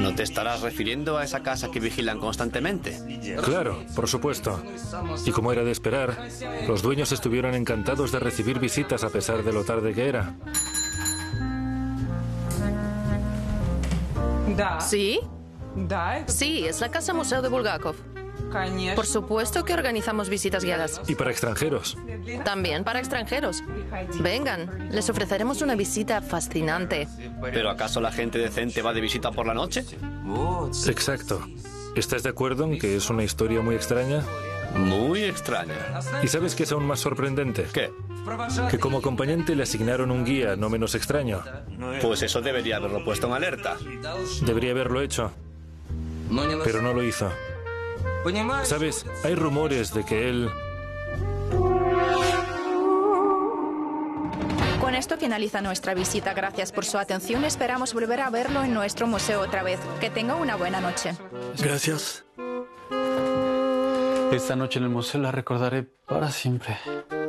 ¿No te estarás refiriendo a esa casa que vigilan constantemente? Claro, por supuesto. Y como era de esperar, los dueños estuvieron encantados de recibir visitas a pesar de lo tarde que era. ¿Sí? Sí, es la casa museo de Bulgakov. Por supuesto que organizamos visitas guiadas. Y para extranjeros. También para extranjeros. Vengan, les ofreceremos una visita fascinante. ¿Pero acaso la gente decente va de visita por la noche? Exacto. ¿Estás de acuerdo en que es una historia muy extraña? Muy extraña. ¿Y sabes qué es aún más sorprendente? ¿Qué? Que como acompañante le asignaron un guía no menos extraño. Pues eso debería haberlo puesto en alerta. Debería haberlo hecho, pero no lo hizo. ¿Sabes? Hay rumores de que él... Con esto finaliza nuestra visita. Gracias por su atención. Esperamos volver a verlo en nuestro museo otra vez. Que tenga una buena noche. Gracias. Esta noche en el museo la recordaré para siempre.